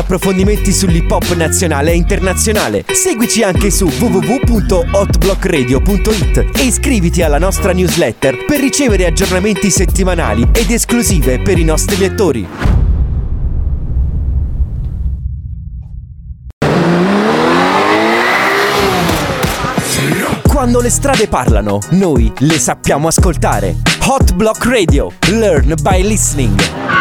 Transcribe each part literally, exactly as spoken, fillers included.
Approfondimenti sull'hip hop nazionale e internazionale. Seguici anche su w w w punto hotblock radio punto it e iscriviti alla nostra newsletter per ricevere aggiornamenti settimanali ed esclusive per i nostri lettori. Quando le strade parlano, noi le sappiamo ascoltare. Hot Block Radio. Learn by listening.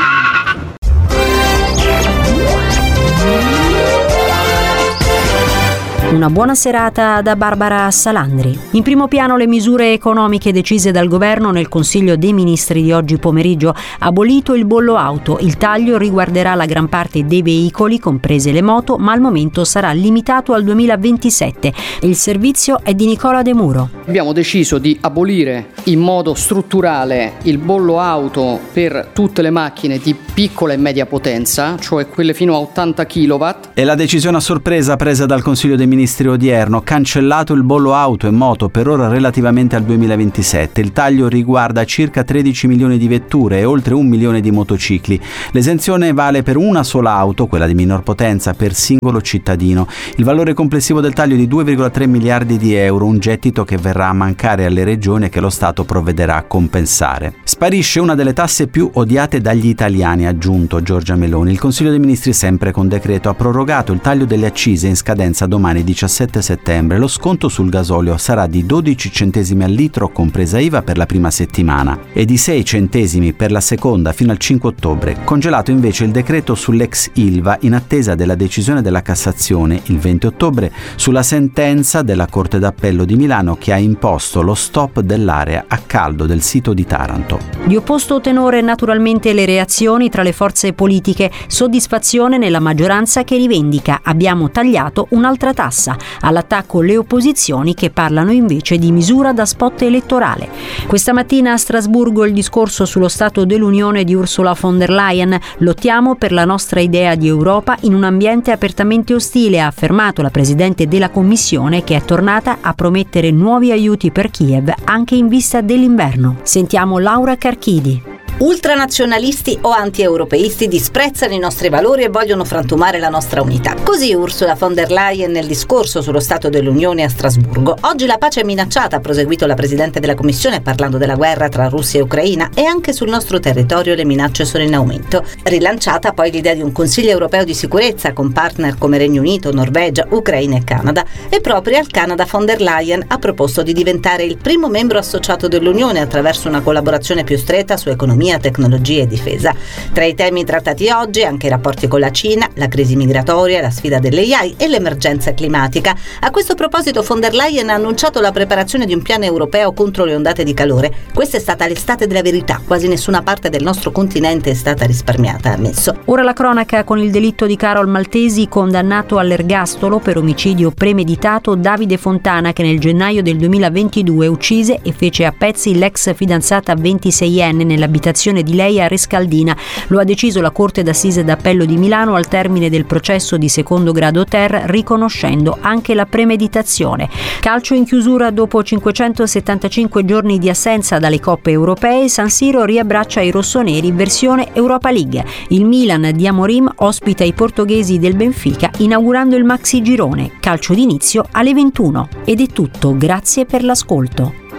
Una buona serata da Barbara Salandri. In primo piano le misure economiche decise dal governo nel Consiglio dei Ministri di oggi pomeriggio. Abolito il bollo auto, il taglio riguarderà la gran parte dei veicoli, comprese le moto, ma al momento sarà limitato al duemilaventisette. Il servizio è di Nicola De Muro. Abbiamo deciso di abolire in modo strutturale il bollo auto per tutte le macchine di piccola e media potenza, cioè quelle fino a ottanta chilowatt. È la decisione a sorpresa presa dal Consiglio dei Ministri odierno, cancellato il bollo auto e moto per ora relativamente al duemilaventisette. Il taglio riguarda circa tredici milioni di vetture e oltre un milione di motocicli. L'esenzione vale per una sola auto, quella di minor potenza, per singolo cittadino. Il valore complessivo del taglio è di due virgola tre miliardi di euro, un gettito che verrà a mancare alle regioni e che lo Stato provvederà a compensare. Sparisce una delle tasse più odiate dagli italiani, ha aggiunto Giorgia Meloni. Il Consiglio dei Ministri, sempre con decreto, ha prorogato il taglio delle accise in scadenza domani diciassette settembre. Lo sconto sul gasolio sarà di dodici centesimi al litro compresa I V A per la prima settimana e di sei centesimi per la seconda fino al cinque ottobre. Congelato invece il decreto sull'ex I L V A in attesa della decisione della Cassazione il venti ottobre sulla sentenza della Corte d'Appello di Milano che ha imposto lo stop dell'area a caldo del sito di Taranto. Di opposto tenore naturalmente le reazioni tra le forze politiche, soddisfazione nella maggioranza che rivendica abbiamo tagliato un'altra tassa. All'attacco le opposizioni che parlano invece di misura da spot elettorale. Questa mattina a Strasburgo il discorso sullo Stato dell'Unione di Ursula von der Leyen. Lottiamo per la nostra idea di Europa in un ambiente apertamente ostile, ha affermato la Presidente della Commissione, che è tornata a promettere nuovi aiuti per Kiev anche in vista dell'inverno. Sentiamo Laura Carchidi. Ultranazionalisti o anti-europeisti disprezzano i nostri valori e vogliono frantumare la nostra unità. Così Ursula von der Leyen nel discorso sullo Stato dell'Unione a Strasburgo. Oggi la pace è minacciata, ha proseguito la Presidente della Commissione parlando della guerra tra Russia e Ucraina, e anche sul nostro territorio le minacce sono in aumento. Rilanciata poi l'idea di un Consiglio europeo di sicurezza con partner come Regno Unito, Norvegia, Ucraina e Canada. E proprio al Canada von der Leyen ha proposto di diventare il primo membro associato dell'Unione attraverso una collaborazione più stretta su economia, tecnologia e difesa. Tra i temi trattati oggi anche i rapporti con la Cina, la crisi migratoria, la sfida delle A I e l'emergenza climatica. A questo proposito von der Leyen ha annunciato la preparazione di un piano europeo contro le ondate di calore. Questa è stata l'estate della verità, quasi nessuna parte del nostro continente è stata risparmiata, ha ammesso. Ora la cronaca con il delitto di Carol Maltesi, condannato all'ergastolo per omicidio premeditato Davide Fontana, che nel gennaio del duemilaventidue uccise e fece a pezzi l'ex fidanzata ventiseienne nell'abitazione di lei a Rescaldina. Lo ha deciso la Corte d'Assise d'Appello di Milano al termine del processo di secondo grado ter, riconoscendo anche la premeditazione. Calcio in chiusura dopo cinquecentosettantacinque giorni di assenza dalle coppe europee. San Siro riabbraccia i rossoneri versione Europa League. Il Milan di Amorim ospita i portoghesi del Benfica inaugurando il maxi girone. Calcio d'inizio alle ventuno. Ed è tutto, grazie per l'ascolto.